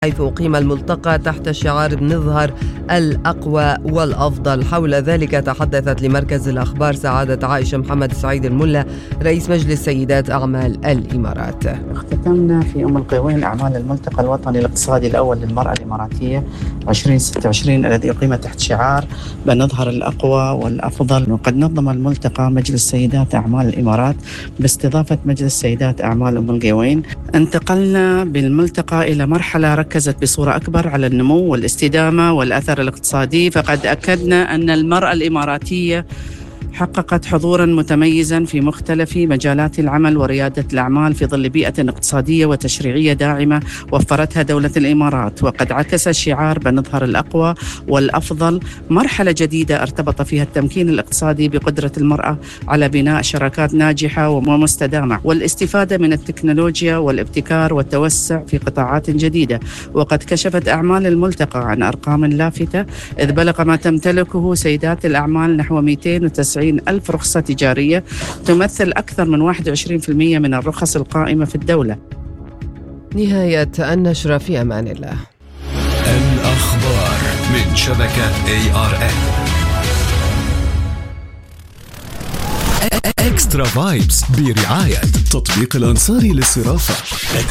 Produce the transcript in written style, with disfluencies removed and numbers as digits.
حيث أقيم الملتقى تحت شعار بنظهر الأقوى والأفضل. حول ذلك تحدثت لمركز الأخبار سعادة عائشة محمد سعيد الملا رئيس مجلس سيدات أعمال الإمارات. اختتمنا في القوين أعمال الملتقى الوطني الاقتصادي الأول للمرأة الإماراتية 2026 الذي أقيم تحت شعار بنظهر الأقوى والأفضل. وقد نظم الملتقى مجلس سيدات أعمال الإمارات باستضافة مجلس سيدات أعمال القوين. انتقلنا بالملتقى إلى مرحلة ركزت بصورة أكبر على النمو والاستدامة والأثر الاقتصادي، فقد أكدنا أن المرأة الإماراتية حققت حضوراً متميزاً في مختلف مجالات العمل وريادة الأعمال في ظل بيئة اقتصادية وتشريعية داعمة وفرتها دولة الإمارات. وقد عكس شعار بنظهر الأقوى والأفضل مرحلة جديدة ارتبط فيها التمكين الاقتصادي بقدرة المرأة على بناء شراكات ناجحة ومستدامة والاستفادة من التكنولوجيا والابتكار والتوسع في قطاعات جديدة. وقد كشفت أعمال الملتقى عن أرقام لافتة، إذ بلغ ما تمتلكه سيدات الأعمال نحو 290 ألف رخصة تجارية، تمثل أكثر من 21% من الرخص القائمة في الدولة. نهاية النشرة، في أمان الله. الأخبار من شبكة ARN إكسترا فايبس برعاية تطبيق الأنصاري للصرافة.